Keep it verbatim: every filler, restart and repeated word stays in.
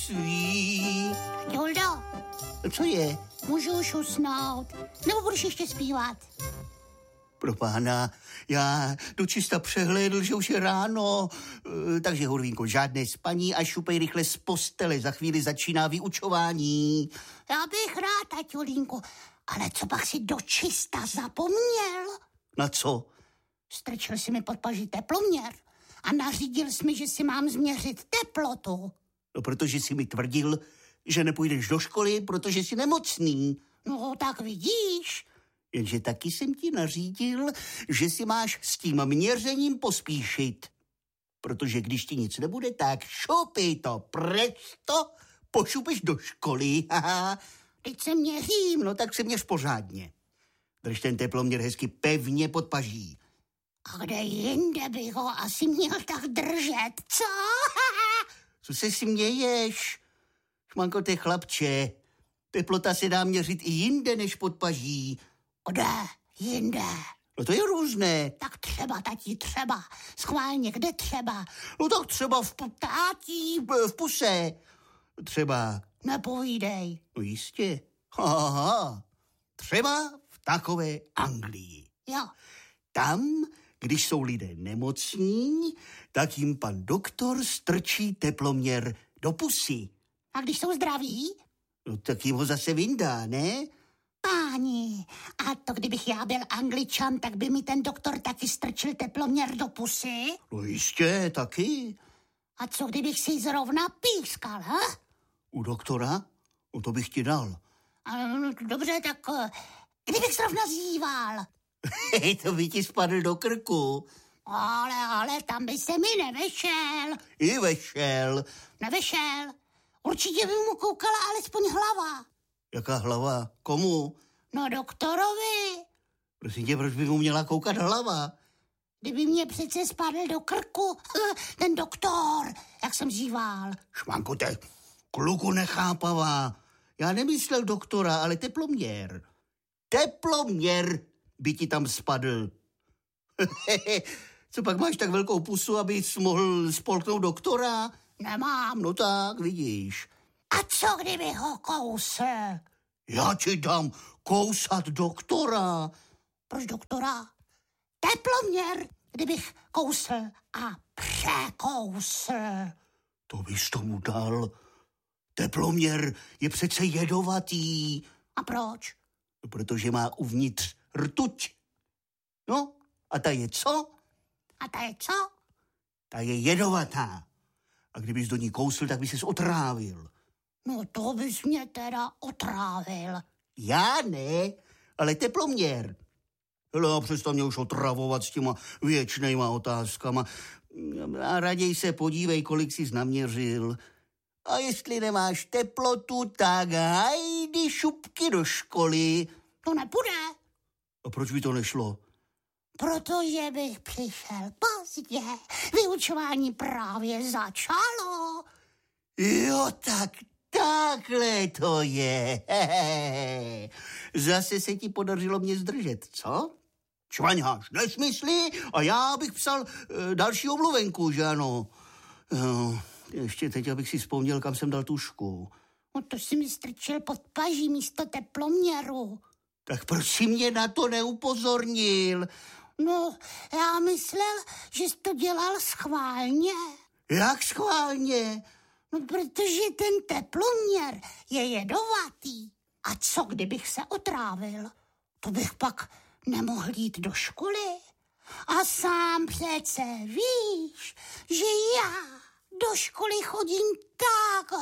svý. Juldo. Co je? Můžu už usnout? Nebo budeš ještě zpívat? Pro pána, já dočista přehlédl, že už je ráno, takže Hurvínko, žádné spaní a šupej rychle z postele, za chvíli začíná vyučování. Já bych rád, taťulínku, ale co pak si dočista zapomněl? Na co? Strčil si mi pod paži teploměr a nařídil jsi mi, že si mám změřit teplotu. No, protože jsi mi tvrdil, že nepůjdeš do školy, protože jsi nemocný. No, tak vidíš. Jenže taky jsem ti nařídil, že si máš s tím měřením pospíšit. Protože když ti nic nebude, tak šupej to presto, pošupeš do školy. Teď se měřím. No tak se měř pořádně. Drž ten teploměr hezky pevně pod paží. A kde jinde bych ho asi měl tak držet, co? Co se směješ? Šmanko, ty chlapče, teplota se dá měřit i jinde než pod paží. Kde jinde? No to je různé. Tak třeba, tati, třeba. Schválně, kde třeba? No tak třeba v ptátí, v puse. Třeba. Nepovídej. No jistě. Aha. Třeba v takové Anglii. Jo. Tam, když jsou lidé nemocní, tak jim pan doktor strčí teploměr do pusy. A když jsou zdraví? No tak jim ho zase vyndá, ne? Páni, a to kdybych já byl Angličan, tak by mi ten doktor taky strčil teploměr do pusy? No jistě, taky. A co kdybych si zrovna pískal, ha? U doktora? No to bych ti dal. A, no, dobře, tak kdybych zrovna zíval. To by ti spadl do krku. Ale, ale tam by se mi nevešel. I vešel. Nevešel. Určitě by mu koukala alespoň hlava. Jaká hlava? Komu? No doktorovi. Prosím tě, proč by mu měla koukat hlava? Kdyby mě přece spadl do krku ten doktor, jak jsem zíval. Šmanko, te kluku nechápavá. Já nemyslel doktora, ale teploměr. Teploměr by ti tam spadl. Co pak máš tak velkou pusu, abys mohl spolknout doktora? Nemám. No tak, vidíš. A co kdyby ho kousl? Já ti dám kousat doktora. Proč doktora? Teploměr, kdybych kousl a překousl. To bys tomu dal. Teploměr je přece jedovatý. A proč? Protože má uvnitř rtuť. No, a ta je co? A ta je co? Ta je jedovatá. A kdybys do ní kousl, tak bys ses otrávil. No to bys mě teda otrávil. Já ne, ale teploměr. Hele, přestaň mě už otravovat s těma věčnejma otázkama. A raději se podívej, kolik jsi naměřil. A jestli nemáš teplotu, tak hajdi šupky do školy. To nepůjde. A proč by to nešlo? Protože bych přišel pozdě. Vyučování právě začalo. Jo, tak takhle to je. Hehe. Zase se ti podařilo mě zdržet, co? Čvaňháš nesmysly a já bych psal e, další omluvenku, že ano? No, ještě teď, abych si vzpomněl, kam jsem dal tušku. No to si mi strčil pod paží místo teploměru. Tak proč si mě na to neupozornil? No, já myslel, že jsi to dělal schválně. Jak schválně? No, protože ten teploměr je jedovatý. A co, kdybych se otrávil? To bych pak nemohl jít do školy. A sám přece víš, že já do školy chodím tak